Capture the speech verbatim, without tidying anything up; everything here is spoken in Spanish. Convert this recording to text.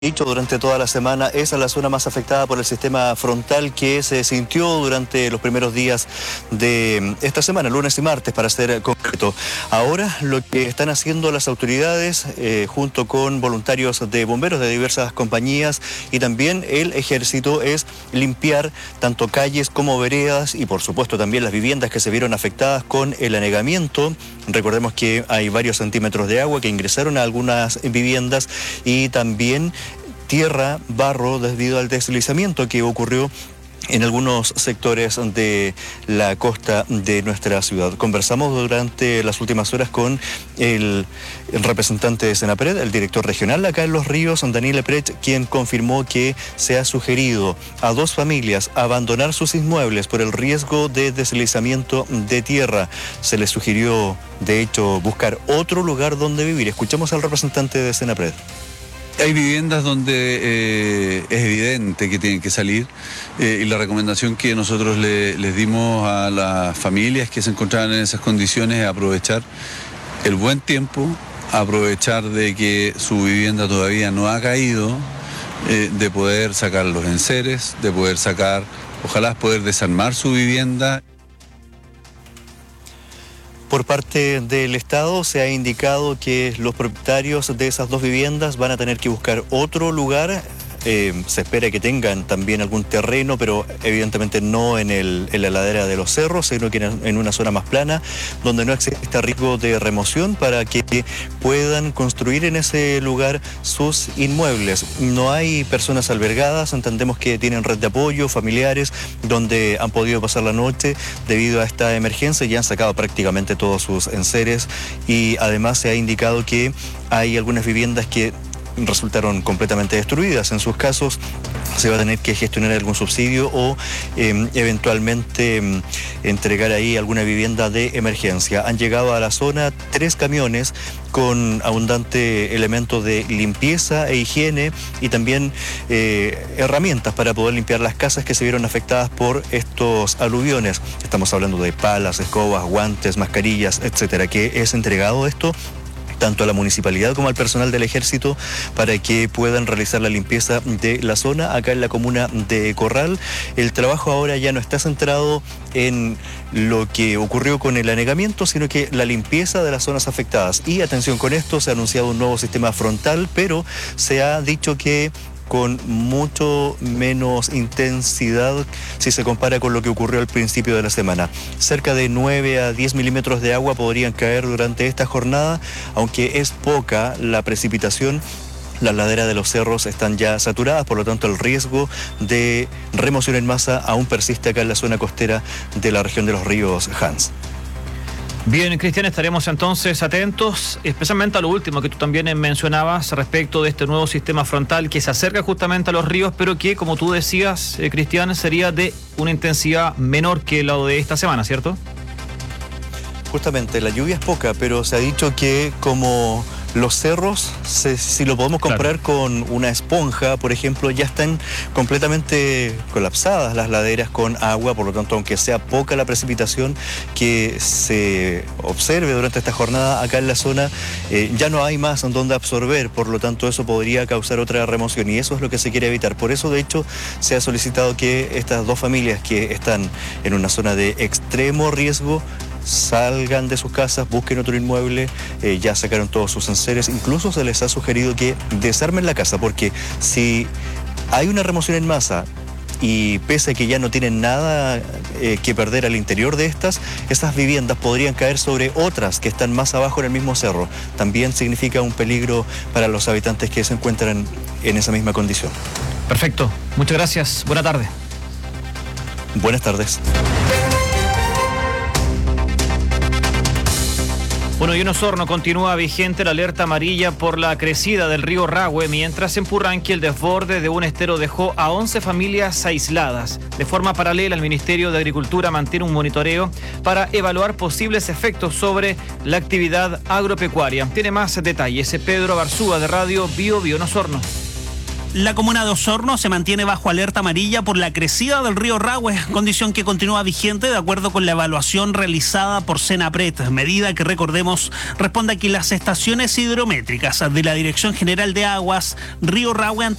Dicho durante toda la semana, esa es la zona más afectada por el sistema frontal que se sintió durante los primeros días de esta semana, lunes y martes para ser concreto. Ahora lo que están haciendo las autoridades eh, junto con voluntarios de bomberos de diversas compañías y también el ejército es limpiar tanto calles como veredas y por supuesto también las viviendas que se vieron afectadas con el anegamiento. Recordemos que hay varios centímetros de agua que ingresaron a algunas viviendas y también tierra, barro debido al deslizamiento que ocurrió en algunos sectores de la costa de nuestra ciudad. Conversamos durante las últimas horas con el, el representante de Senapred, el director regional acá en Los Ríos, Daniel Epret, quien confirmó que se ha sugerido a dos familias abandonar sus inmuebles por el riesgo de deslizamiento de tierra. Se les sugirió, de hecho, buscar otro lugar donde vivir. Escuchamos al representante de Senapred. Hay viviendas donde eh, es evidente que tienen que salir eh, y la recomendación que nosotros le, les dimos a las familias que se encontraban en esas condiciones es aprovechar el buen tiempo, aprovechar de que su vivienda todavía no ha caído, eh, de poder sacar los enseres, de poder sacar, ojalá poder desarmar su vivienda. Por parte del Estado se ha indicado que los propietarios de esas dos viviendas van a tener que buscar otro lugar. Eh, se espera que tengan también algún terreno, pero evidentemente no en, el, en la ladera de los cerros, sino que en, en una zona más plana, donde no existe riesgo de remoción para que puedan construir en ese lugar sus inmuebles. No hay personas albergadas, entendemos que tienen red de apoyo, familiares, donde han podido pasar la noche debido a esta emergencia y han sacado prácticamente todos sus enseres y además se ha indicado que hay algunas viviendas que resultaron completamente destruidas. En sus casos se va a tener que gestionar algún subsidio o eh, eventualmente eh, entregar ahí alguna vivienda de emergencia. Han llegado a la zona tres camiones con abundante elementos de limpieza e higiene y también eh, herramientas para poder limpiar las casas que se vieron afectadas por estos aluviones. Estamos hablando de palas, escobas, guantes, mascarillas, etcétera, que es entregado esto tanto a la municipalidad como al personal del ejército para que puedan realizar la limpieza de la zona acá en la comuna de Corral. El trabajo ahora ya no está centrado en lo que ocurrió con el anegamiento, sino que la limpieza de las zonas afectadas. Y atención con esto, se ha anunciado un nuevo sistema frontal, pero se ha dicho que con mucho menos intensidad si se compara con lo que ocurrió al principio de la semana. Cerca de nueve a diez milímetros de agua podrían caer durante esta jornada, aunque es poca la precipitación. Las laderas de los cerros están ya saturadas, por lo tanto el riesgo de remoción en masa aún persiste acá en la zona costera de la región de los ríos Hans. Bien, Cristian, estaremos entonces atentos, especialmente a lo último que tú también mencionabas respecto de este nuevo sistema frontal que se acerca justamente a los ríos, pero que, como tú decías, eh, Cristian, sería de una intensidad menor que lo de esta semana, ¿cierto? Justamente, la lluvia es poca, pero se ha dicho que como los cerros, se, si lo podemos comparar claro. con una esponja, por ejemplo, ya están completamente colapsadas las laderas con agua, por lo tanto, aunque sea poca la precipitación que se observe durante esta jornada acá en la zona, eh, ya no hay más en donde absorber, por lo tanto eso podría causar otra remoción y eso es lo que se quiere evitar. Por eso, de hecho, se ha solicitado que estas dos familias que están en una zona de extremo riesgo salgan de sus casas, busquen otro inmueble, eh, ya sacaron todos sus enseres, incluso se les ha sugerido que desarmen la casa, porque si hay una remoción en masa y pese a que ya no tienen nada eh, que perder al interior de estas, estas viviendas podrían caer sobre otras que están más abajo en el mismo cerro. También significa un peligro para los habitantes que se encuentran en esa misma condición. Perfecto, muchas gracias, buena tarde. Buenas tardes. Bueno, y en Osorno continúa vigente la alerta amarilla por la crecida del río Rahue, mientras en Purranque el desborde de un estero dejó a once familias aisladas. De forma paralela, el Ministerio de Agricultura mantiene un monitoreo para evaluar posibles efectos sobre la actividad agropecuaria. Tiene más detalles Pedro Barzúa de Radio Bio Bio en Osorno. La comuna de Osorno se mantiene bajo alerta amarilla por la crecida del río Rahue, condición que continúa vigente de acuerdo con la evaluación realizada por Senapred, medida que, recordemos, responde a que las estaciones hidrométricas de la Dirección General de Aguas, Río Rahue